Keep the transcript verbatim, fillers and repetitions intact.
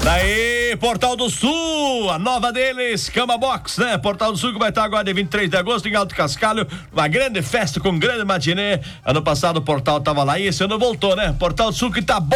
Daí, Portal do Sul, a nova deles, Cama Box, né? Portal do Sul que vai estar agora de vinte e três de agosto em Alto Cascalho, uma grande festa com grande matinê. Ano passado o Portal tava lá e esse ano voltou, né? Portal do Sul que tá bom.